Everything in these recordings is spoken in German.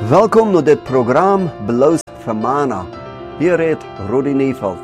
Welkom naar dit programma Beloos voor Mana. Hier redt Rudi Nieveld.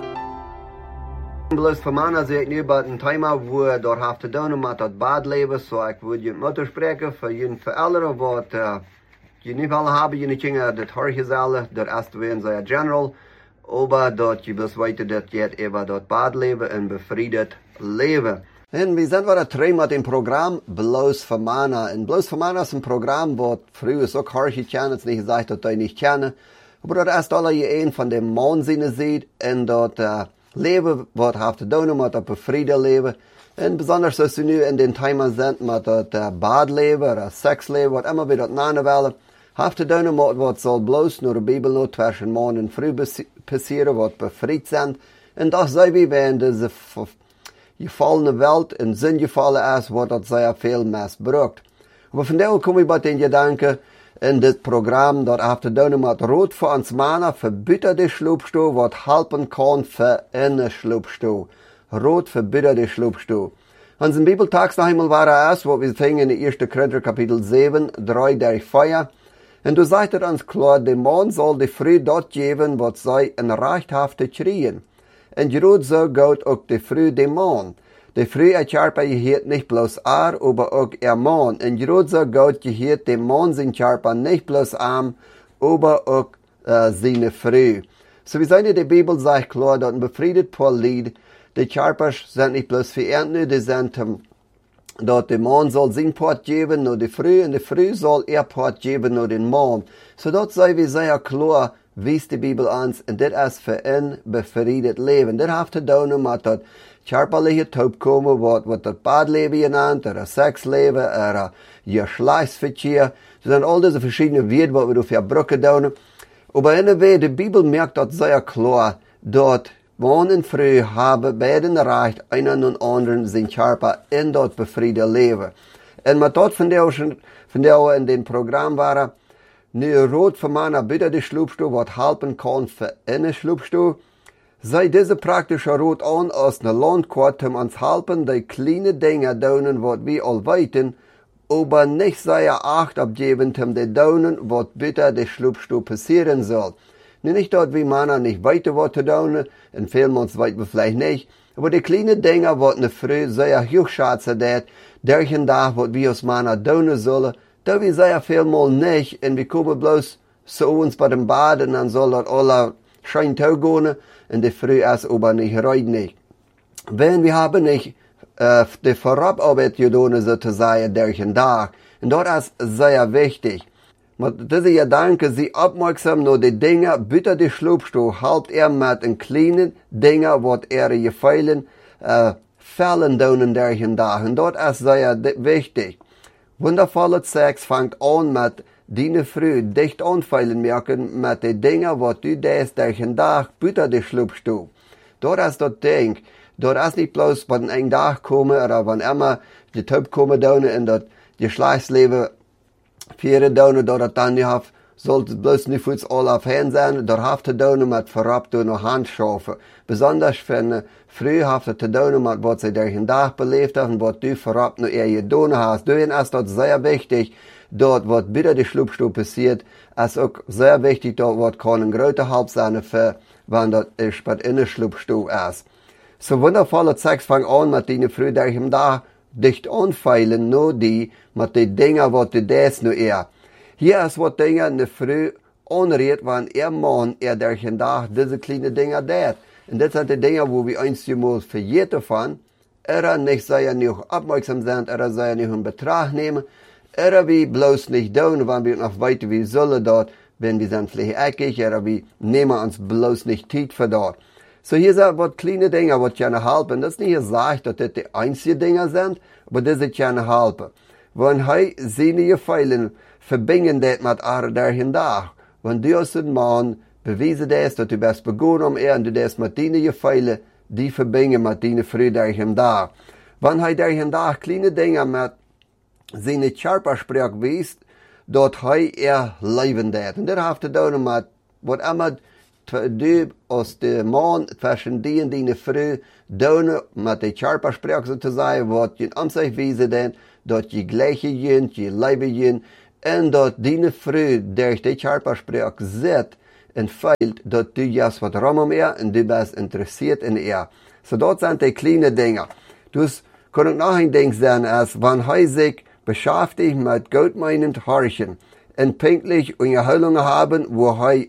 Beloos voor Mana zeg ik nu bij een thema waar door heeft te doen met het badleven. Zo ik wil je moeten spreken voor jullie verouderen wat je niet willen hebben. Je niet dingen dat hoor je zelf, dat eerst weer zijn general. Maar dat je dus weten dat je het even dat badleven en bevredigd leven. En we zijn weer terug met een programma Beloos voor Mana. En Beloos voor Mana is een programma wat vroeger ook hard gekend. Het is niet gezegd dat wij niet kennen. Maar dat is al je een van de maanzinnen ziet. En dat leven wat heeft te doen met dat bevrijd leven. En bijzonder zoals we nu in den thema zijn met dat badleven, dat seksleven, wat immer we dat namen willen. Heeft te doen met wat zal bloos naar de Bijbel nog tussen maand en vroeg passeren, wat bevrijd zijn. En dat zijn we in deze gefallene Welt in zin gevallen is, wordt dat zeer veel misbruikt. Maar vandaag kom ik bij den gedanken in dit programma dat heeft te doen met rood voor ons mannen verbitterde sloopstoel, wat helpen kan voor in de sloopstoel. Rood verbitterde sloopstoel. Onze Bibeltekst nog einmal war is, wat we vinden in 1. Korinther kapitel 7, 3-4. En du sagt het ons klar, de man zal de vrouw dat geven wat zij een recht heeft te krijgen. En Jerod zo gaat ook de vrouw de man. De vrouw het Charpa geheet niet bloos maar ook man. En Jerod zo gaat geheet de man zijn Charpa niet bloos maar ook zijn vrouw. So we zijn in de Bibel zegt klar, dat een bevrijd paar lied, de Charpers zijn niet bloos verernt, die zijn dat de man zal zijn part geven naar de vrouw en de vrouw zal part geven naar de man. Zodat zij we zeer klar wijst de Bibel ons en dit is voor een bevrijd leven. Dit heeft te doen met dat charpalige top komen, wat dat badleven genaamd, dat seksleven, je schleißverkeer. So zijn al deze verschillende woorden wat we door verbruiken doen. Maar in de way, de Bibel merkt dat zeer klar, dat man en vrouw hebben beiden recht, een en anderen zijn charpa in dat bevriede leven. En met dat van jou in den programma waren, nu rood voor mannen binnen de sloopstoel, wat helpen kan voor in de sloopstoel. Zij deze praktische rood aan als een landkaart om ons helpen, die kleine dingen doen wat we al weten, maar niet zij acht opgeven om de doen wat binnen de sloopstoel passieren zal. Nu niet dat we mannen niet weten wat te doen, en veel mensen weten we vielleicht niet, aber die kleine dingen wat een vrouw zeer hoog schätzen deed, dergelijke dag wat we als mannen doen zullen, dat we zeer veelmaal niet, en we komen bloos zo ons bij dem bad, en dan zal dat alle schijn gaan, en de vrouw is aber niet rijden niet. Wenn we hebben niet de voorarbeid gedaan, zo te zeggen, dergelijke dag, en dat is zeer wichtig. Maar deze gedanken zijn opmerksam naar de dingen buiten de sloopstoel, helpt met een kleine dingen wat je feilen, vallen doen in dergelijke dagen. En dat is zeer wichtig. Wondervolle seks vangt aan met die vrouw dicht aanfeilen merken met de dingen wat u deed dergelijke dag buiten de sloopstoel. Dat is dat ding. Dat is niet bloos wat een dag komen, of wanneer de top komen doen en dat je schleißleven vieren doen, dat het dan niet heeft, zal het bloos niet voor al afheen zijn, dat heeft te doen met voorop door nog handschaffen. Besonders van vrouw heeft het te doen met wat ze dergelijke dag beleefd hebben, wat du voorop nog je doen hast. Dus is dat zeer wichtig, dat wat binnen de sloopstoel passiert, is ook zeer wichtig, dat wat kan een grote hulp zijn voor, wanneer dat is wat in de sloopstoel is. Zo wondervolle seks vangt aan met die vrouw dergelijke dag, dicht aanfeilen, no die, met de dingen wat de des nu Hier is wat dingen de vrouw onreed, wanneer man dergelijke dag deze kleine dingen deed. En dit zijn de dingen waar we eens moet vergeten van. Niet zij niet opmerksam zijn, zij niet in betracht nemen. We bloos niet doen, wanneer we nog weten wie zullen dat, wenn we zijn vleegeckig, we nemen ons bloos niet tijd voor dat. So hier zijn wat kleine dingen wat kunnen helpen. Dat is niet gezegd dat dit de einzige dingen zijn, maar deze kunnen helpen. Want hij zijn je feilen verbinden dit met dergelijke dag. Want du als een man bewijzen dat, dat u best begonnen om en du des met die je feilen, die verbinden met die vrouw dergelijke dag. Want hij dergelijke dag kleine dingen met zijn charperspraak wees, dat hij leven deed. En dat heeft te doen met wat immer du als de man tussen die en die vrouw doen met de charperspraak zo te zeggen, wat je om zich wezen den, dat je gleiche jint, je leven jint, En dat die vrouw durch die Charpersprech zit en feilt, dat du juist wat rum meer en du bist interessiert in ihr. So dat zijn die kleine Dinge. Dus kan ik nog een ding zeggen, als wanneer hij zich beschäftigt mit goedmeinend Horchen en pünktlich Unterhaltungen haben, wo hij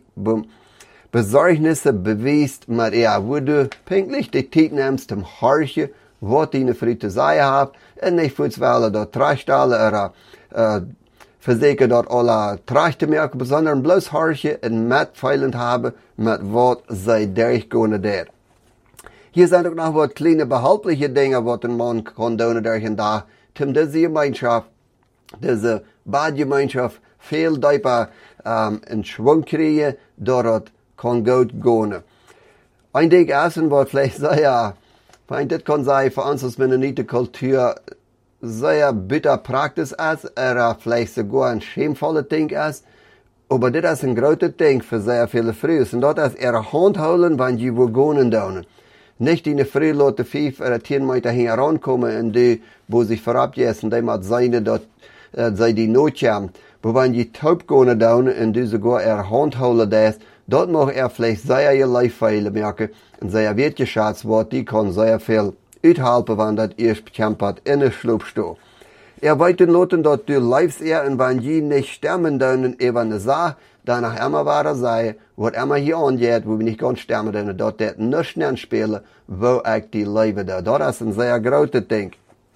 Besorgnisse beweist mit ihr, wo du pünktlich die Zeit nimmst zum Horchen, wat die Frau zu sagen hat, en nicht voetswellen dat trachstellen er verzeker dat alle trachten merken, besonders bloß Horchen en met feilend haben, mit wat zij durchgehen deed. Hier zijn ook nog wat kleine behalpliche dingen wat een man kan doen durch een dag. Tim deze gemeenschap, deze badgemeenschap, veel dieper in Schwung krijgen, dat het kan goed gaan. Een ding essen wat vielleicht sehr, dit kan zijn voor ons als Mennonite Kultur sehr bitter praktisch ist, vielleicht sogar ein schämvoller Ding ist, aber das ist ein großer Ding für sehr viele Frauen. Und das ist ihre Hand holen, wenn sie wo gehen tun. Nicht die Frau lassen 5 oder 10 Meter herankommen und die, wo sich verabjessen, die mit seine, dort, sei die Notjam. Aber wenn die taub gehen tun und die sogar ihre Hand holen, dort mag vielleicht sehr ihr Leifeile merken und sehr wertgeschätzt wird, die kann sehr viel uithelpen, wenn das erst bekämpft in der Schlupfstuhl. Weet den Leuten, dass du lebst und wenn die nicht sterben können, eben eine Sache, danach immer weiter sei, was immer hier angeht, wo wir nicht ganz sterben können, dass das nicht anspielen, wo ich die lebe da. Das ist ein sehr großes Ding.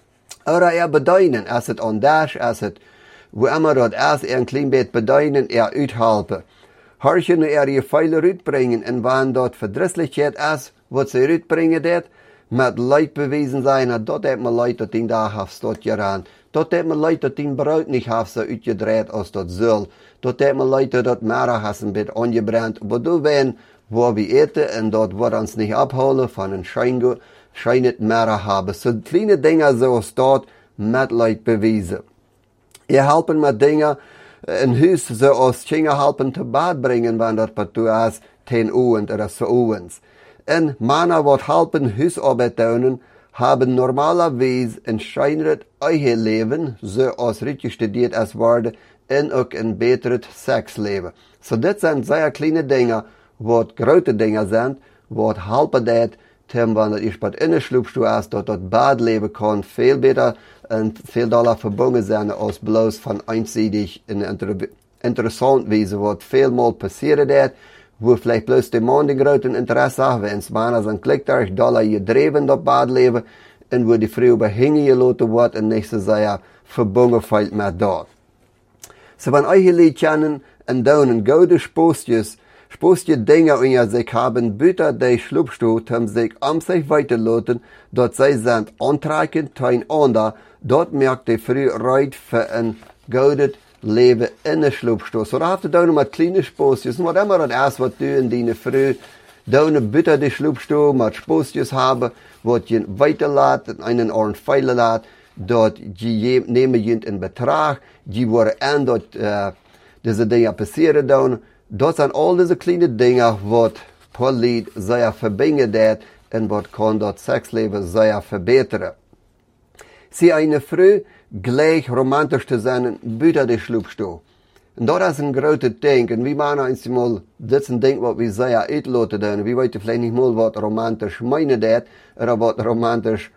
Oder bedeuten, es ist anders, es ist, wo immer das ist, ein klein bisschen bedeuten, uithelpen. Horchen die Pfeile uitbringen, und wenn dort Verdrisslichkeit ist, was sie uitbringen, mit Leid bewiesen sein, dort hat man Leid, dat ihn da hast, dort geran. Dort hat man Leid, dat ihn Braut nicht hast, so uitgedreht, als dat soll. Dort hat man Leid, dat Mara hast ein bisschen angebrannt. Aber du wenn, wo wir eten, und dort wird uns nicht abholen, von einem scheinet Mara haben. So kleine Dinge, so ist dort mit Leid bewiesen. Ihr helfen mit Dingen, in Hus, so als Kinder helfen zu Bad bringen, wenn das was du hast, 10 Uhr oder so Uhr. En Männer, die helpen Hausarbeit tun, haben normalerweise ein scheineres eigen Leben, so als richtig studiert als worden, und auch ein besseres Sexleben. So das sind sehr kleine Dinge, die große Dinge sind, die helpen das, wenn ich bei in der Schlupfstuhl ist, dass das Badleben kann viel besser und viel doller verbunden sein, als bloß von einseitig in interessant Weise, was vielmal passiert ist, wo vielleicht bloß die Mann den großen Interesse haben, wenn es Männer sind, klickt euch Dollar gedreven das Badleben, und wo die Frau überhängen gelassen wird, und nicht so sehr verbunden fällt mit dort. So, wenn euch Leute kennen, und dann gute Spostjes Dinge in sich haben, bitte die Schlupfstuhl, sich sich weiterlassen, dort sie sind antreckend, teinander, dort merkt die Frau reit für ein gutes Leben in der Schlupfstuhl. So, da habt ihr da noch mal kleine Spostjes, was immer das ist, was du in deine Frau, da bitte die Schlupfstuhl mit Spostjes haben, was ihr weiterlässt, einen Ohren Pfeile lässt, dort die nehmen ihr in Betrag, die wollen an, dort, diese Dinge passieren dann. Das sind all diese kleinen Dinge, was Politik sehr verbinden und was kann das Sexleben sehr verbessern. Sie eine Frau gleich romantisch zu sein, bitte die Schlupfstuhl. Und das ist ein großes Ding. Und wie man einmal, das ist ein Ding, was wir sehr einladen tun. Wir wissen vielleicht nicht mal, was romantisch meinen das, oder was romantisch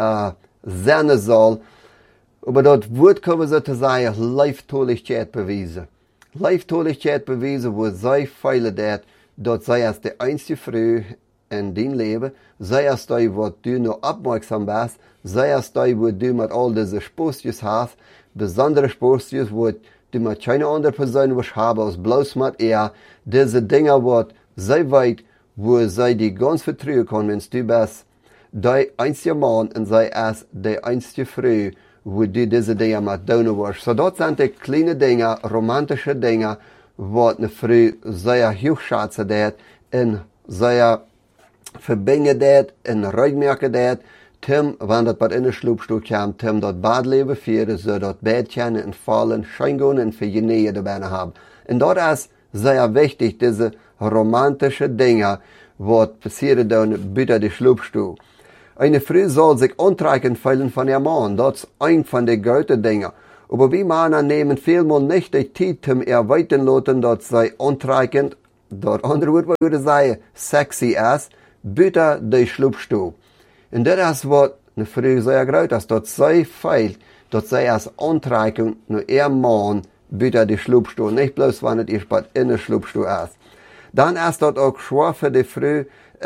sein soll. Aber dort wird, können wir sozusagen, Leiftoligkeit beweisen. Leiftoligkeit beweisen, wo sie feilen das, dort sei es die einzige Frau in dein Leben, sei es da, wo du noch aufmerksam bist, sei es da, wo du mit all diese Spostjes hast, besondere Spostjes, wo du mit keine andere Person was haben, als bloß mit ihr, diese Dinge, wo sie weit, wo sie die ganz vertrauen kann, wenn du bist, der einzige Mann und sei es die einzige Frau, wo du diese Dinge mit tun wirst. So, dort sind die kleine Dinge, romantische Dinge, wo eine Frau sehr hochschätzen hat, und sehr verbinden dat en uitmerken dat, Tim, wenn das bei in der Schlupfstuhl kam, Tim dort Badleben führen, so dort Bett kennen und fallen, scheingehen und für die Nähe dabei haben. Und dort ist sehr wichtig, diese romantische Dinge, was passieren dann bei der Schlupfstuhl. Eine Frau soll sich antrecken fühlen von ihrem Mann, das ist ein von den großen Dingen. Aber wie Männer nehmen vielmal nicht die Zeit, um erweitern lassen, dass sie antreibend, dort andere Wort würde sagen, sexy ist, bitte die Schlupfstuhl. Und das ist, was eine Frau sehr groß ist, dass sie fehlt, dass sie als antreibend nur ihr Mann bitte die Schlupfstuhl, nicht bloß, wenn es in der Schlupfstuhl ist. Dann ist das auch schwer für die Frau,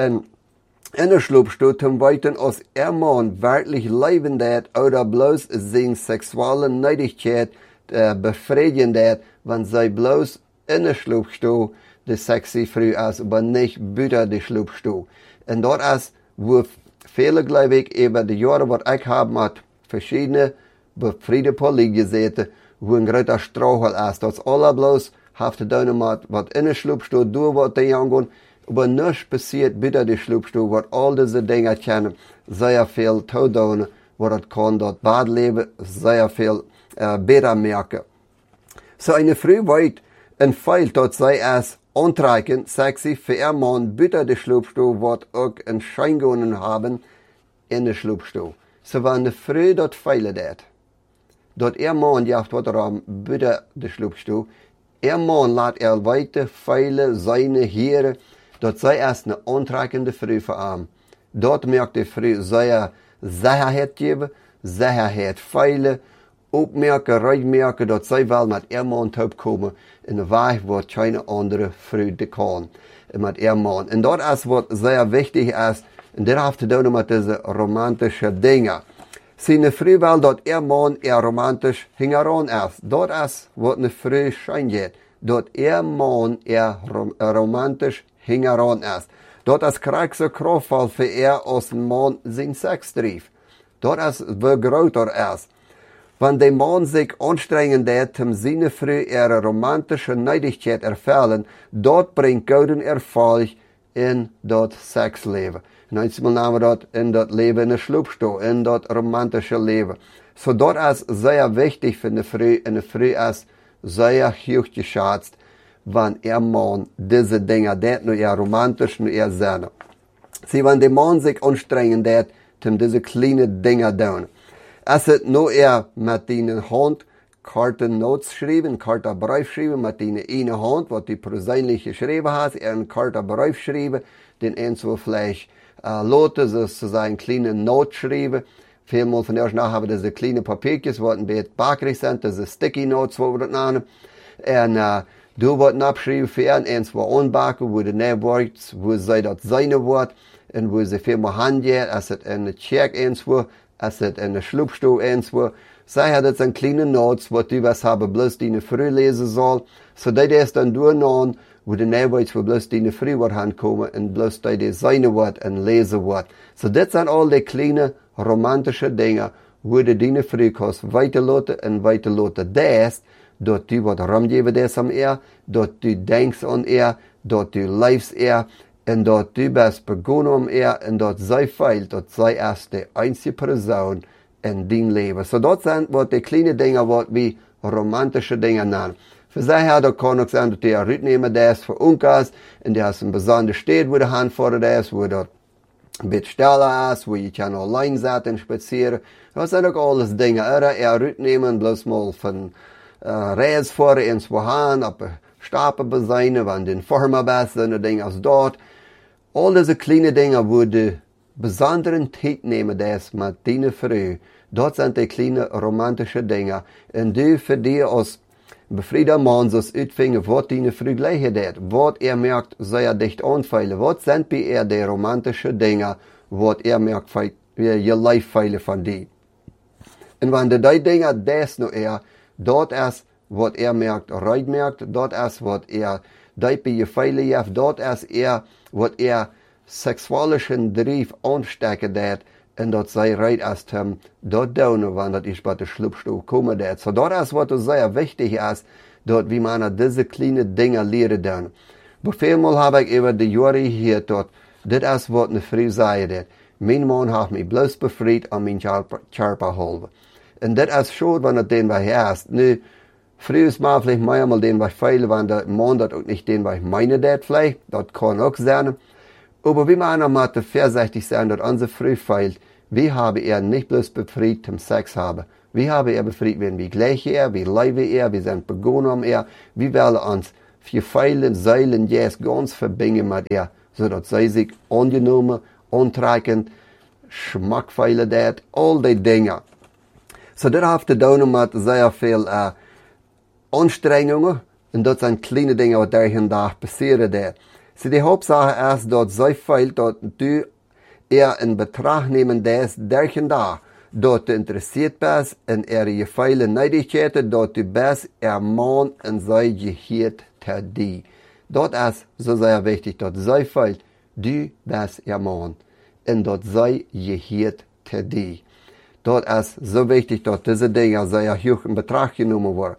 in der Schlupfstuhl zum Weiten, als ihr Mann wirklich leben wird oder bloß seine sexuelle Neidigkeit befriedigen wird, wenn sie bloß in der Schlupfstuhl die sexy Frau ist, aber nicht bitte die Schlupfstuhl. Und dort ist, wo viele, glaube ich, über die Jahre, was ich habe mit verschiedenen befriedete Politiker, wo ein großer Strauchel ist, dass alle bloß haben zu tun mit, was in der Schlupfstuhl tun, was die angehen, aber nichts passiert bitte die Schlupfstuhl, was all diese Dinge können, sehr viel tun, was das kann, dort Badleben sehr viel besser merken. So eine Frau weiß, ein Fall, dass sie es antreibend, sexy für ihr Mann bitte die Schlupfstuhl, was auch ein Scheingungen haben in der Schlupfstuhl. So wenn eine Frau dort feilen hat, dort ihr Mann jacht was daran, bitte die Schlupfstuhl, ihr Mann lässt weiter feilen seine Heere, dort sei erst eine antreibende Frau für ihn. Dort merkt die Frau sehr Sicherheit geben, Sicherheit feilen, opmerken, ruitmerken, dat zij wel met ihr Mann kommen in een weg wat keine andere Frau kann. Mit ihr Mann. Und dat is wat sehr wichtig ist, und dat heeft te doen met diese romantische Dinge. Seine Frau will, dat ihr Mann eher romantisch hingeran ist. Dat is wat eine Frau scheint, dat ihr Mann eher romantisch hingeran ist. Dat is krijgse krachtval für er als ein Mann sein Sex trifft. Dat is wo größer ist. Wenn der Mann sich anstrengen wird, um seine Frau ihre romantische Neidigkeit erfüllen, dort bringt Gott Erfolg in das Sexleben. Und einmal nehmen wir das in das Leben in der Schlupfstuhl, in das romantische Leben. So dort ist sehr wichtig für eine Frau, eine Frau ist sehr hoch geschätzt, wenn ihr Mann diese Dinge tut, nur eher romantisch, nur eher Sinne. Sie, wenn der Mann sich anstrengen wird, um diese kleinen Dinge zu tun. Es ist nur eher mit deiner Hand Kartennotes schreiben, Kartenbrief schreiben, mit deiner eine Hand, was du persönlich geschrieben hast, einen Kartenbrief schreiben, den einzelnen vielleicht Leute sozusagen kleine Not schreiben. Vielmal von erst nach haben diese kleine Papiertjes, was ein bisschen backrig sind, diese Sticky Notes, wo wir das nennen. Und du wirst abschreiben für eins, wo anbacken, wo du nicht weißt, wo sei das seine Wort, und wo sie viel mehr Hand geht, es ist in der Check eins, wo es ist in der Schlupfstuhl eins, wo sie hat jetzt ein kleine Notes, wo du was haben, bloß deine Früh lesen soll. So, das ist dann durchgenommen, wo du nicht weißt, wo bloß deine Früh wird ankommen, und bloß die seine Wort und lesen Wort. So, das sind all die kleinen romantische Dinge, wo du deine Früh kannst weiterlassen und weiterlassen. Das, dort du was rumgeben das am dort du denkst an dort du lebst und dort du bist begonnen und dort sei feil, dort sei erst die einzige Person in dein Leben. So dort sind was die kleinen Dinge, was wie romantische Dinge nennen. Für sich her, da kann auch sein, dass die Rücknehmer das für uns und der ist ein besonderes Stadt, wo der Hand vor ist, wo dort ein bisschen stiller ist, wo ich kann allein sitzen und spazieren. Das sind auch alles Dinge, oder? Rücknehmen, bloß mal von Reis vor ins Wohan, ab Stapel beseine, wenn den Firma bist, so eine Dinge aus dort. All diese kleinen Dinge, wo die besonderen Zeit nehmen, das mit deiner Frau. Dort sind die kleinen romantischen Dinge. Und du für dich als befrieder Mann sollst utfinden, was deine Frau gleich hat. Was merkt, sei dicht anfeilen. Was sind bei ihr die romantischen Dinge, was merkt, je Life feilen von dir. Und wenn du die Dinge, das noch dort ist, was merkt, reut merkt, dort ist, was bei je feilen heeft, dort ist was sexualischen Drive anstecken wird, und dort sei reit ist, dort down, wenn das ist bei der Schlupfstuhl kommen wird. So dort ist, was sehr wichtig ist, dort wie man diese kleinen Dinge lernen dann. Aber vielmal habe ich über die Jahre hier dort, das ist, was eine Frau sagt, mein Mann hat mich bloß befreit an mein Körper halber. Und das ist schon, wenn das den was hast. Nu, früher ist mal vielleicht manchmal den was feilen, wenn der Mann das auch nicht den was meine das vielleicht, das kann auch sein. Aber wie man einmal vorsichtig sein, dass unsere Frau feilt, wir haben nicht bloß befreit zum Sex haben, Wir haben er befreit, wenn wir gleich er, wir leben er, wir sind begonnen um er, wir wollen uns für Pfeilen, Seilen, yes, ganz verbinden mit er, sodass sie sich angenommen, antrekkend, schmackvolle dat, all die Dinge. So, das hat zu tun mit sehr viel Anstrengungen, und das sind kleine Dinge, die durch den Tag passieren. So, die Hauptsache ist, dass so viel, dass du er in Betracht nehmen darfst, durch den Tag, dass du interessiert bist in ihre Gefälle Neidigkeiten, dass du bist, Mann in sein Gehirn zu dir. Das ist so sehr wichtig, dass so viel, du bist Mann, und dass sein Gehirn zu dir. Das ist so wichtig, dass diese Dinge sehr hoch in Betracht genommen werden.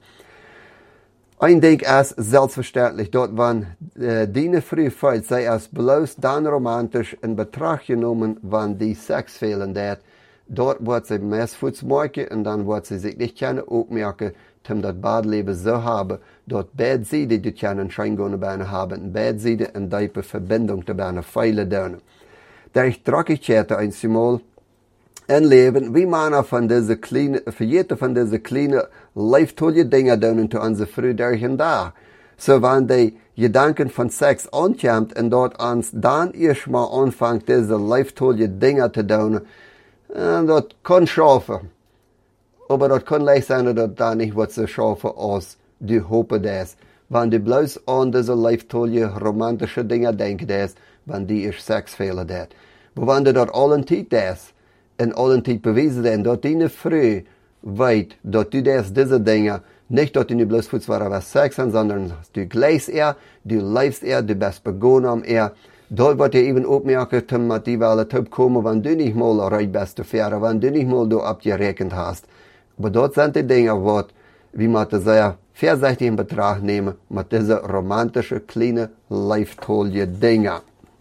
Ein Ding ist selbstverständlich, dass wenn deine frühe Fall sei es bloß dann romantisch in Betracht genommen, wenn die Sex fehlen, dort wird sie Messfuß machen und dann wird sie sich nicht gerne aufmerken, um das Badleben so haben, dort beide Seiten, die können Scheingone Beine haben, und beide Seiten in tiefe Verbindung zu Beine feilen dürfen. Da ich Trockigkeit einmal in Leben, wie man von diese kleinen, für jede von diese kleinen, leiftolle Dinge tun zu unsere Früh durch und da. So, wenn die Gedanken von Sex ankommt und dort uns dann erstmal anfängt, diese leiftolle Dinge zu tun, das kann schaffen. Aber das kann leicht sein, dass da nicht was zu schaffen als die Hoppe das. Wenn du bloß an diese leiftolle, romantische Dinge denkst, wenn die ist Sex fehlen das. Aber wenn du dort allen Zeit das, in allen Zeit beweisen denn, dass deine Früh weit, dass du diese Dinge, nicht, dass du nicht bloß für was Sex hast, sondern du gleichst er, du leibst er, du bist begonnen am er. Dort wird dir eben aufmerken, dass die Welle Typ kommen, wenn du nicht mal reich bist zu fahren, wenn du nicht mal da abgerechnet hast. Aber dort sind die Dinge, wie man das sehr vorsichtig in Betracht nehmen, mit diese romantischen, kleinen, leiftolle Dinge.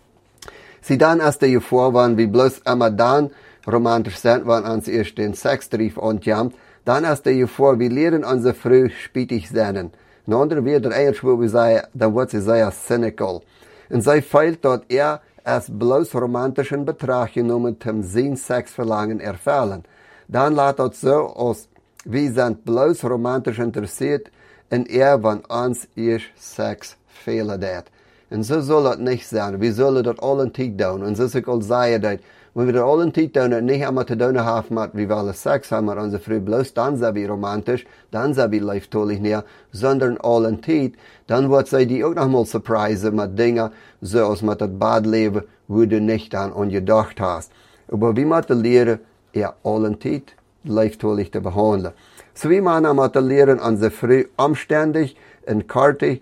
Sie dann erst die vor, wenn wir bloß immer dann romantisch sind, wenn uns erst den Sextrieb ankommt, dann ist der vor, wir lernen unsere Früh spietig sein. Ein anderer wird der Englisch, wo wir sagen, dann wird sie sehr cynical. Und sie fehlt dort als bloß romantisch in Betracht genommen, zum sein Sexverlangen erfüllen. Dann lässt das so aus, wir sind bloß romantisch interessiert in wenn uns erst Sex fehlen wird. Und so soll das nicht sein. Wir sollen das allen Tag tun. Und so ist es auch sagen, wenn wir das allen Tag tun und nicht einmal zu tun haben, wie wir Sex haben mit unserer Frau, bloß dann sind wir romantisch, dann sind wir leiftolich näher, sondern allen Tag, dann wird sie die auch nochmal surprisen mit Dingen, so als mit das Badleben, wo du nicht an gedacht hast. Aber wie man lernen, allen Tag leiftolich zu behandeln. So wie man lernen, unsere Frau anständig in Karten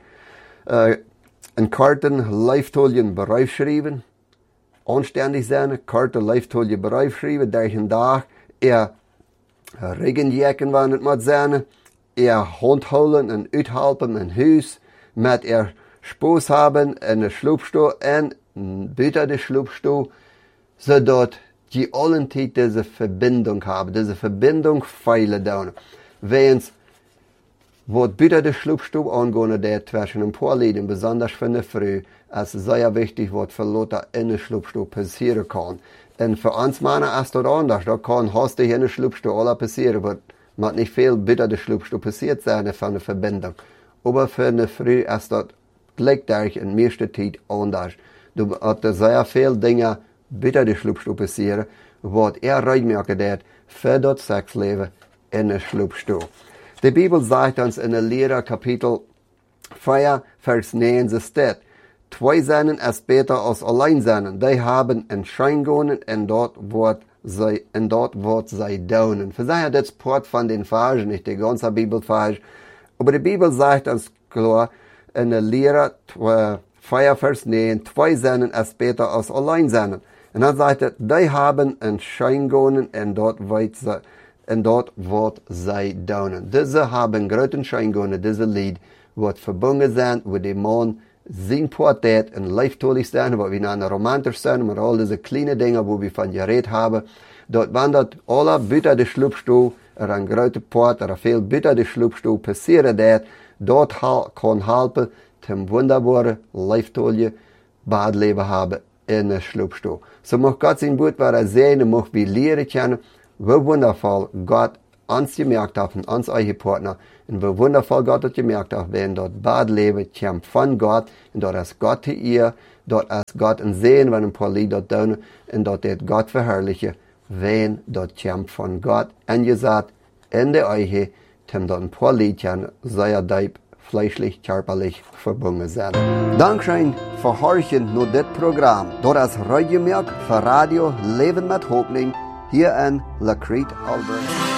leiftolien Bereich schreiben, anständig sein, Karten leiftolien Bereich schreiben, durch den Tag, Regenjacken waren es mit sein, Hund holen und uithelpen in Haus, mit Spaß haben in der Schlupfstuhl und bitte der Schlupfstuhl, sodass die allen Zeit diese Verbindung haben, diese Verbindung feilen down. Wenn's wat bitte der Schlupfstuhl angehen, der zwischen ein paar Läden, besonders für eine Früh, ist sehr wichtig, was für Leute in der Schlupfstuhl passieren kann. Und für uns Männer ist das anders. Da kann hastig in der Schlupfstuhl alles passieren, wird mit nicht viel bitte der Schlupfstuhl passiert sein für eine Verbindung. Aber für eine Früh ist das gleichzeitig in der meisten Zeit anders. Du hast sehr viele Dinge bitte der Schlupfstuhl passieren, was reinmerken wird für das Sexleben in der Schlupfstuhl. Die Bibel sagt uns in der Lehre Kapitel 4, Vers 9, so steht, 2 seien es besser als allein sein. Die haben einen Schein gewonnen und dort wird sie daunen. Für sich das Part von den Versen, nicht die ganze Bibelvers. Aber die Bibel sagt uns klar, in der Lehre 4, Vers 9, 2 seien es besser als allein sein. Und dann sagt er, die haben einen Schein gewonnen und dort wird sie daunen. Diese haben großen Schein gewonnen, diese Lied wird verbunden sein, wo der Mann sein Portät und leiftolig sein, wo wir einander romantisch sein, mit all diese kleinen Dinge, wo wir von geredet haben. Dort wandert alle bitte der Schlupfstuhl, ein großer Port, viel bitte der Schlupfstuhl passieren dort kann helfen, zum wunderbaren, leiftolige Badleben haben in der Schlupfstuhl. So mag Gott sein Wort sehen, mag wir lehren können, wie wundervoll Gott ons gemerkt haben, ons eigen Partner. En wie wundervoll Gott hat gemerkt hat, wenn dort bad leben, kommt von Gott, und dort ist Gott zu ihr, dort ist Gott ein Sehen, wenn ein paar Lieder dort tun, und dort wird Gott verherrlichen, wenn dort kommt von Gott. Und gesagt, in der Eiche, tem dort ein paar Liedchen, sehr deep, fleischlich, körperlich verbunden sind. Dankeschön für Horchen nur das Programm. Dort ist Radiomerk für Radio Leben mit Hoffnung hier in La Crete, Alberta.